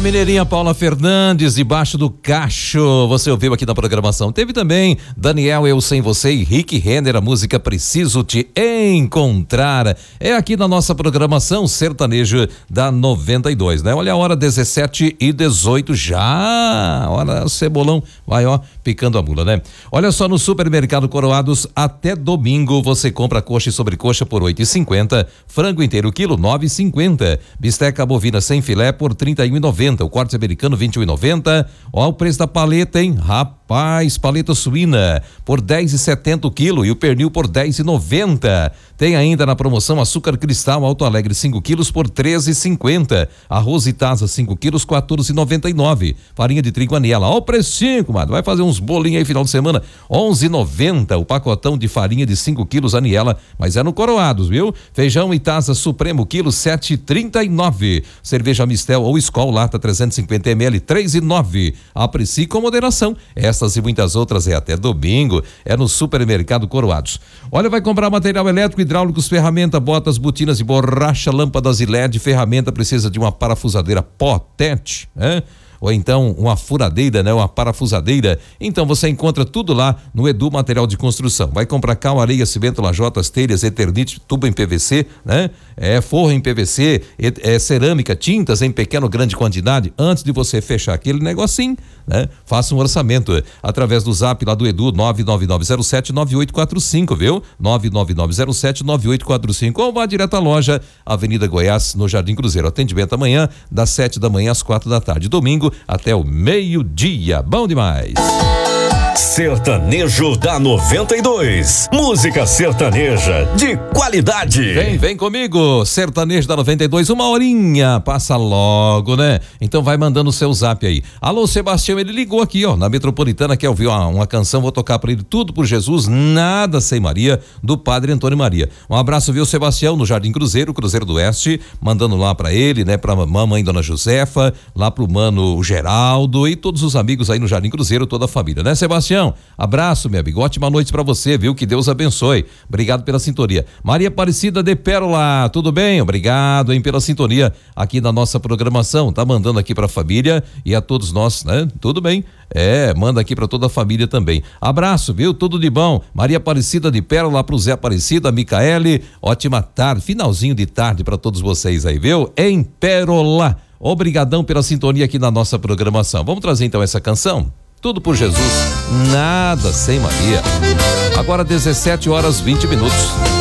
mineirinha Paula Fernandes, Debaixo do Cacho, você ouviu aqui na programação. Teve também Daniel, Eu Sem Você e Rick Renner, a música Preciso Te Encontrar. É aqui na nossa programação sertanejo da 92, né? Olha a hora, 17h18 já. Olha, o cebolão vai, ó, picando a mula, né? Olha só, no Supermercado Coroados, até domingo você compra coxa e sobrecoxa por R$8,50, frango inteiro quilo R$9,50, bisteca bovina sem filé por R$31,90, o corte americano R$21,90. Ó, o preço da paleta, hein? Rapaz, paleta suína por R$10,70 o quilo e o pernil por R$10,90. Tem ainda na promoção açúcar cristal Alto Alegre 5 quilos por R$13,50. Arroz Itasa 5 quilos R$14,99. Farinha de trigo Aniela, ó o precinho, comadre. Vai fazer uns bolinhos aí final de semana, R$11,90 o pacotão de farinha de 5 quilos Aniela, mas é no Coroados, viu? Feijão Itasa Supremo quilo R$7,39. Cerveja Mistel ou Skol lata 350 ml R$3,09. Aprecie com moderação. Essas e muitas outras é até domingo, é no Supermercado Coroados. Olha, vai comprar material elétrico, hidráulicos, ferramenta, botas, botinas e borracha, lâmpadas e LED, ferramenta, precisa de uma parafusadeira potente, né? Ou então uma furadeira, né? Uma parafusadeira. Então você encontra tudo lá no Edu Material de Construção. Vai comprar cal, areia, cimento, lajotas, telhas, eternite, tubo em PVC, né? Forro em PVC, cerâmica, tintas em pequena ou grande quantidade. Antes de você fechar aquele negocinho, né? Faça um orçamento através do zap lá do Edu, 999079845, viu? 999079845, ou vá direto à loja, Avenida Goiás, no Jardim Cruzeiro. Atendimento amanhã, das 7 da manhã às 4 da tarde. Domingo, até o meio-dia. Bom demais. Sertanejo da 92. Música sertaneja de qualidade. Vem comigo, Sertanejo da 92, uma horinha, passa logo, né? Então vai mandando o seu zap aí. Alô, Sebastião, ele ligou aqui, ó, na Metropolitana, quer ouvir uma canção, vou tocar pra ele Tudo por Jesus, Nada Sem Maria, do Padre Antônio Maria. Um abraço, viu, Sebastião, no Jardim Cruzeiro, Cruzeiro do Oeste, mandando lá pra ele, né, pra mamãe Dona Josefa, lá pro mano Geraldo e todos os amigos aí no Jardim Cruzeiro, toda a família, né, Sebastião? Abraço, meu amigo, ótima noite pra você, viu? Que Deus abençoe. Obrigado pela sintonia. Maria Aparecida de Pérola, tudo bem? Obrigado, hein, pela sintonia aqui na nossa programação. Tá mandando aqui pra família e a todos nós, né? Tudo bem. Manda aqui pra toda a família também. Abraço, viu? Tudo de bom. Maria Aparecida de Pérola, pro Zé Aparecida, Micaele, ótima tarde, finalzinho de tarde pra todos vocês aí, viu? Em Pérola. Obrigadão pela sintonia aqui na nossa programação. Vamos trazer então essa canção? Tudo por Jesus, Nada Sem Maria. Agora 17h20.